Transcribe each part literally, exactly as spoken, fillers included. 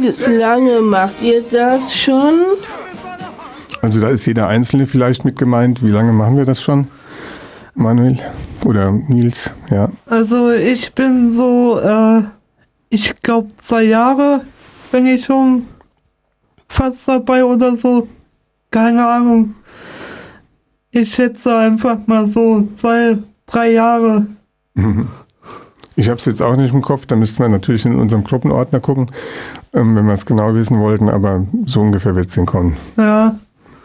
Wie lange macht ihr das schon? Also da ist jeder Einzelne vielleicht mit gemeint. Wie lange machen wir das schon? Manuel oder Nils, ja. Also ich bin so, äh, ich glaube zwei Jahre bin ich schon fast dabei oder so. Keine Ahnung. Ich schätze einfach mal so zwei, drei Jahre. Ich habe es jetzt auch nicht im Kopf, da müssten wir natürlich in unserem Gruppenordner gucken, ähm, wenn wir es genau wissen wollten, aber so ungefähr wird es hinkommen. Ja.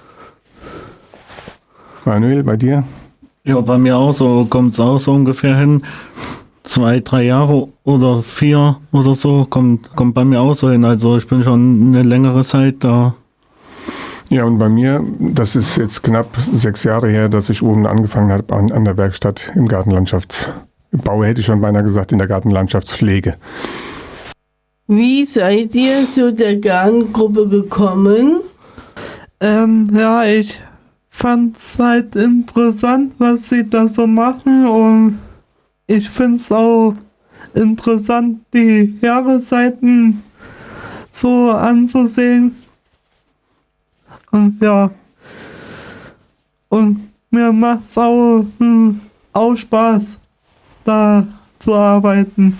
Manuel, bei dir? Ja, bei mir auch so, kommt es auch so ungefähr hin. Zwei, drei Jahre oder vier oder so, kommt, kommt bei mir auch so hin. Also ich bin schon eine längere Zeit da. Ja, und bei mir, das ist jetzt knapp sechs Jahre her, dass ich oben angefangen habe an, an der Werkstatt im Gartenlandschaftsbau, hätte ich schon beinahe gesagt, in der Gartenlandschaftspflege. Wie seid ihr zu der Gartengruppe gekommen? Ähm, ja, ich fand es halt interessant, was sie da so machen, und ich finde es auch interessant, die Jahreszeiten so anzusehen. Und ja, und mir macht es auch, hm, auch Spaß, da zu arbeiten.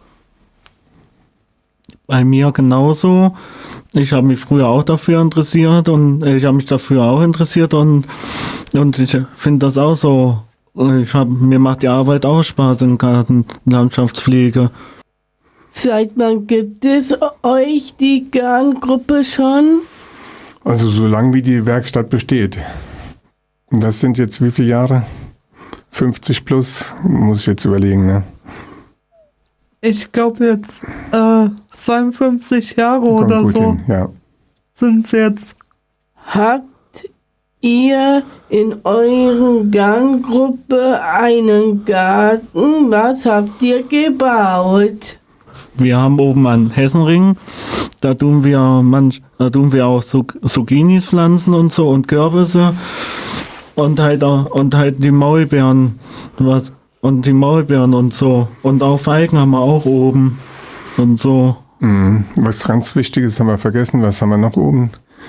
Bei mir genauso. Ich habe mich früher auch dafür interessiert und ich habe mich dafür auch interessiert und, und ich finde das auch so. Ich hab, mir macht die Arbeit auch Spaß in Gartenlandschaftspflege. Seit wann gibt es euch die Gartengruppe schon? Also so lange wie die Werkstatt besteht. Das sind jetzt wie viele Jahre? fünfzig plus, muss ich jetzt überlegen, ne? Ich glaube jetzt äh, zweiundfünfzig Jahre Kommt oder gut so hin, ja. sind es jetzt. Habt ihr in euren Gartengruppe einen Garten? Was habt ihr gebaut? Wir haben oben einen Hessenring, da tun wir manch, da tun wir auch Zucchinis pflanzen und so und Kürbisse und halt auch, und halt die Maulbeeren, was und die Maulbeeren und so und auch Feigen haben wir auch oben und so. Mhm. Was ganz Wichtiges haben wir vergessen, was haben wir noch oben?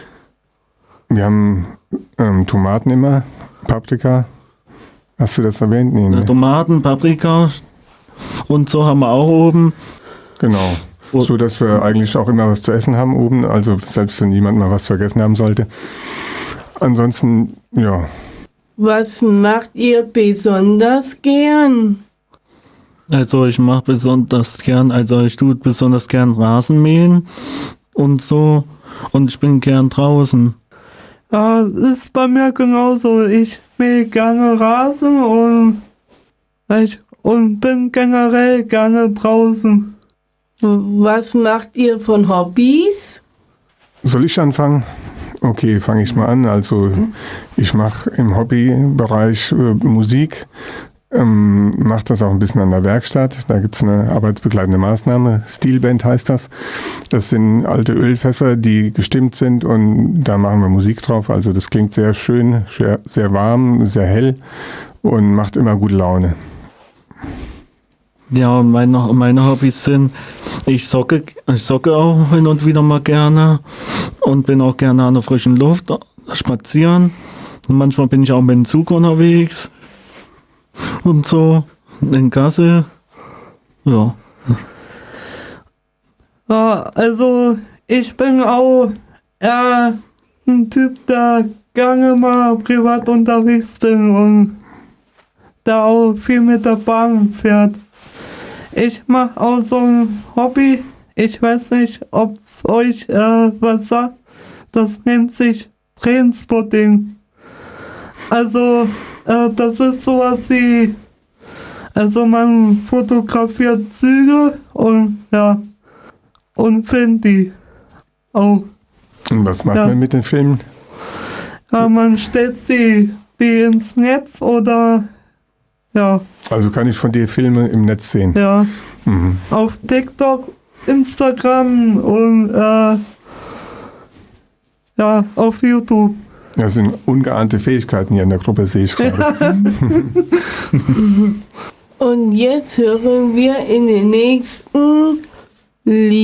Wir haben ähm, Tomaten immer, Paprika. Hast du das erwähnt? Nee, ne? Tomaten, Paprika und so haben wir auch oben. Genau. So, dass wir eigentlich auch immer was zu essen haben oben, also selbst wenn jemand mal was vergessen haben sollte. Ansonsten, ja. Was macht ihr besonders gern? Also ich mache besonders gern, also ich tue besonders gern Rasen mähen und so und ich bin gern draußen. Ja, ist bei mir genauso. Ich mähe gerne Rasen und, ich, und bin generell gerne draußen. Was macht ihr von Hobbys? Soll ich anfangen? Okay, fange ich mal an. Also ich mache im Hobbybereich äh, Musik, ähm, mache das auch ein bisschen an der Werkstatt. Da gibt es eine arbeitsbegleitende Maßnahme, Stilband heißt das. Das sind alte Ölfässer, die gestimmt sind und da machen wir Musik drauf. Also das klingt sehr schön, sehr, sehr warm, sehr hell und macht immer gute Laune. Ja, und meine, meine Hobbys sind, ich socke, ich socke auch hin und wieder mal gerne und bin auch gerne an der frischen Luft spazieren. Und manchmal bin ich auch mit dem Zug unterwegs und so, in Gasse. Ja. Ja, also ich bin auch eher ein Typ, der gerne mal privat unterwegs bin und da auch viel mit der Bahn fährt. Ich mache auch so ein Hobby, ich weiß nicht, ob es euch äh, was sagt, das nennt sich Trainspotting. Also, äh, das ist sowas wie, also man fotografiert Züge und ja, und filmt die auch. Und was macht Ja. man mit den Filmen? Ja, man stellt sie die ins Netz oder ja, Also kann ich von dir Filme im Netz sehen? ja, Mhm. auf TikTok, Instagram und äh, ja, auf YouTube. Das sind ungeahnte Fähigkeiten hier in der Gruppe, sehe ich gerade. Und jetzt hören wir in den nächsten Lied